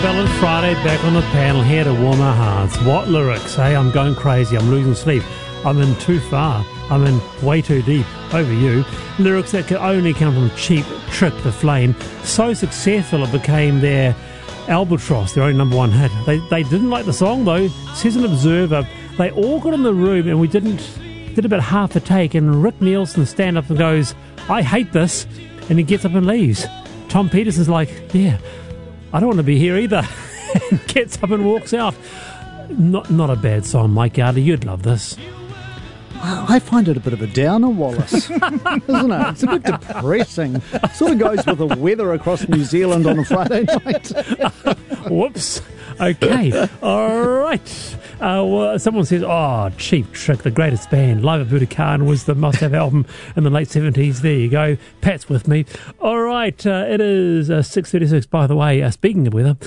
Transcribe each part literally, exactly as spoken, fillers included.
Ballad Friday back on the panel here to warm our hearts. What lyrics, hey? I'm going crazy, I'm losing sleep, I'm in too far, I'm in way too deep, over you. Lyrics that could only come from Cheap Trick the Flame. So successful it became their albatross, their own number one hit. They, they didn't like the song though, says an observer. They all got in the room and we didn't, did about half a take, and Rick Nielsen stands up and goes, I hate this, and he gets up and leaves. Tom Peterson's like, yeah, I don't want to be here either. And gets up and walks out. Not not a bad song, Mike Yardley. You'd love this. I find it a bit of a downer, Wallace, isn't it? It's a bit depressing. Sort of goes with the weather across New Zealand on a Friday night. Whoops. Okay. All right. Uh, well, someone says, oh, Cheap Trick, the greatest band. Live at Budokan was the must-have album in the late seventies. There you go. Pat's with me. All right. Uh, it is uh, six thirty-six, by the way. Uh, speaking of weather,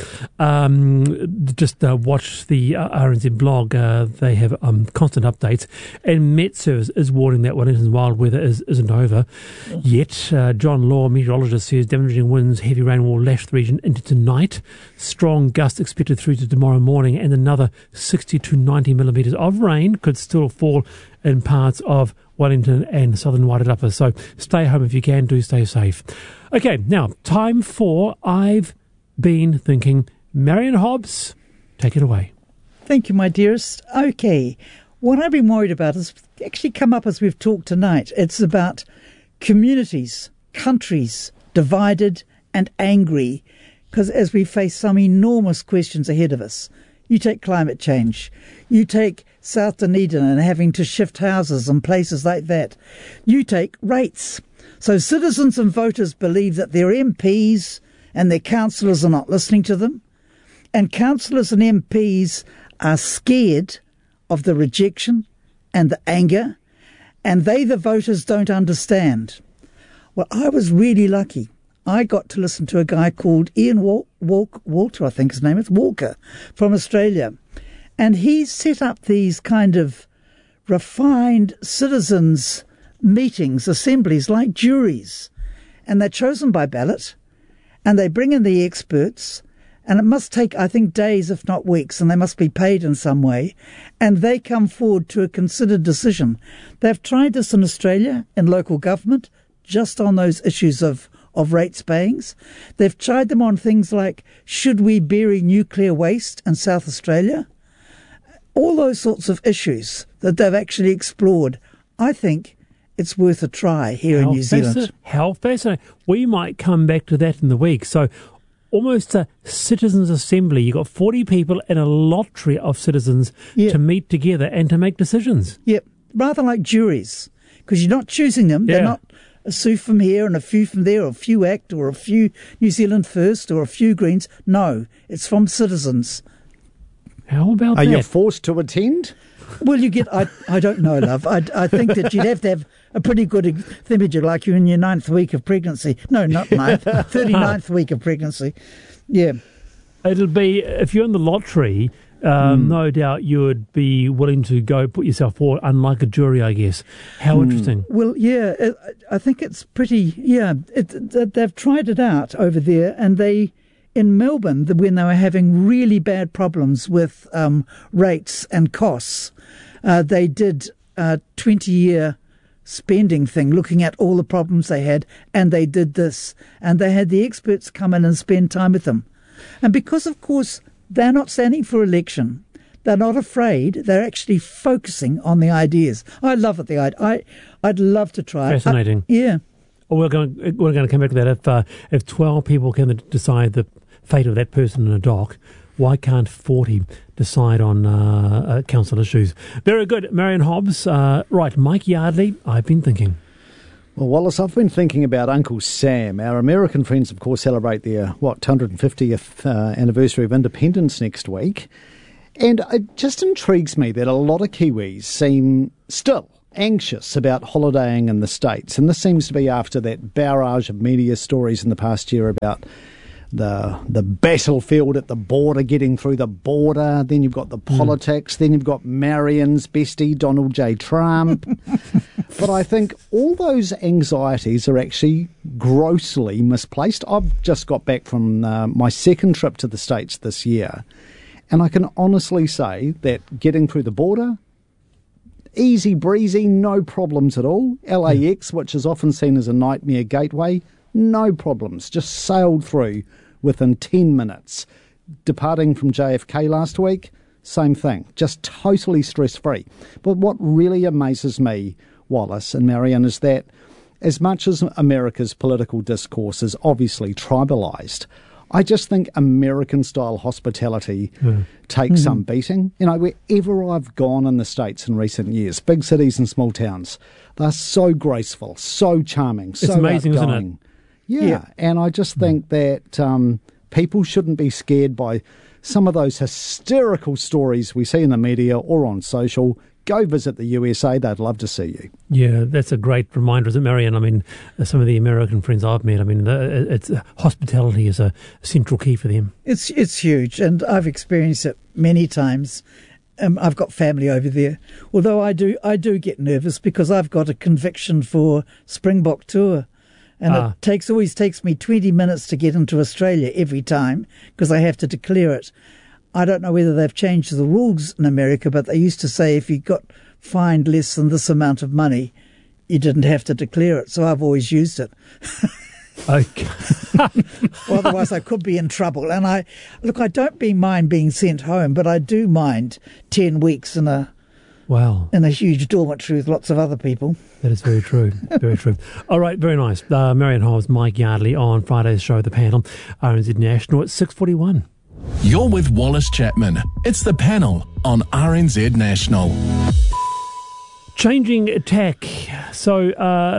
um, just uh, watch the uh, R N Z blog. Uh, they have um, constant updates. And Met Service is warning that Wellington's wild weather is, isn't over yet. Uh, John Law, meteorologist, says damaging winds, heavy rain will lash the region into tonight. Strong gusts expected through to tomorrow morning, and another sixty to ninety millimetres of rain could still fall in parts of Wellington and southern Wairarapa. So stay home if you can, do stay safe. Okay, now, time for I've Been Thinking. Marion Hobbs, take it away. Thank you, my dearest. Okay, what I've been worried about has actually come up as we've talked tonight. It's about communities, countries, divided and angry, because as we face some enormous questions ahead of us. You take climate change. You take South Dunedin and having to shift houses and places like that. You take rates. So citizens and voters believe that their M Ps and their councillors are not listening to them. And councillors and M Ps are scared of the rejection and the anger. And they, the voters, don't understand. Well, I was really lucky. I got to listen to a guy called Ian Wal- Wal- Walter, I think his name is, Walker, from Australia. And he set up these kind of refined citizens' meetings, assemblies, like juries. And they're chosen by ballot, and they bring in the experts, and it must take, I think, days, if not weeks, and they must be paid in some way. And they come forward to a considered decision. They've tried this in Australia, in local government, just on those issues of of rates payings. They've tried them on things like, should we bury nuclear waste in South Australia? All those sorts of issues that they've actually explored. I think it's worth a try here How in New Zealand. Fascinating. How fascinating. We might come back to that in the week. So almost a citizens' assembly. You've got forty people in a lottery of citizens Yep. to meet together and to make decisions. Yep, rather like juries, because you're not choosing them. Yeah. They're not a few from here and a few from there, or a few ACT, or a few New Zealand First, or a few Greens. No, it's from citizens. How about Are that? you forced to attend? Well, you get, I, I don't know, love. I, I think that you'd have to have a pretty good image, like you're in your ninth week of pregnancy. No, not ninth, thirty-ninth week of pregnancy. Yeah. It'll be, if you're in the lottery, um, mm. no doubt you would be willing to go put yourself forward, unlike a jury, I guess. How mm. interesting. Well, yeah, it, I think it's pretty, yeah, it, it, they've tried it out over there, and they, in Melbourne, when they were having really bad problems with um, rates and costs, uh, they did a twenty-year spending thing, looking at all the problems they had, and they did this. And they had the experts come in and spend time with them. And because, of course, they're not standing for election, they're not afraid, they're actually focusing on the ideas. I love it, the idea. I, I'd love to try it. Fascinating. I, yeah. Well, we're going, we're going to come back to that. If, uh, if twelve people can decide the fate of that person in a dock, why can't forty decide on uh, uh, council issues? Very good. Marion Hobbs. Uh, right, Mike Yardley, I've been thinking. Well, Wallace, I've been thinking about Uncle Sam. Our American friends, of course, celebrate their, what, two hundred fiftieth uh, anniversary of independence next week. And it just intrigues me that a lot of Kiwis seem still anxious about holidaying in the States. And this seems to be after that barrage of media stories in the past year about the the battlefield at the border, getting through the border. Then you've got the politics. Mm. Then you've got Marion's bestie, Donald J. Trump. But I think all those anxieties are actually grossly misplaced. I've just got back from uh, my second trip to the States this year, and I can honestly say that getting through the border, easy breezy, no problems at all. L A X, which is often seen as a nightmare gateway, no problems, just sailed through within ten minutes. Departing from J F K last week, same thing, just totally stress-free. But what really amazes me, Wallace and Marianne, is that as much as America's political discourse is obviously tribalised, I just think American-style hospitality mm. takes mm-hmm. some beating. You know, wherever I've gone in the States in recent years, big cities and small towns, they're so graceful, so charming, it's so amazing, outgoing. Isn't it? Yeah, yeah. And I just think mm. that um, people shouldn't be scared by some of those hysterical stories we see in the media or on social. Go visit the U S A. They'd love to see you. Yeah, that's a great reminder, isn't it, Marianne? I mean, some of the American friends I've met, I mean, the, it's uh, hospitality is a central key for them. It's it's huge, and I've experienced it many times. Um, I've got family over there. Although I do I do get nervous because I've got a conviction for Springbok tour. And ah. it takes always takes me twenty minutes to get into Australia every time because I have to declare it. I don't know whether they've changed the rules in America, but they used to say if you got fined less than this amount of money, you didn't have to declare it. So I've always used it. Okay. Well, otherwise I could be in trouble. And I look, I don't be mind being sent home, but I do mind ten weeks in a wow in a huge dormitory with lots of other people. That is very true. Very true. All right, very nice. Uh, Marianne Hobbs, Mike Yardley on Friday's show, The Panel, R N Z National at six forty-one. You're with Wallace Chapman. It's The Panel on R N Z National. Changing tack. So, uh,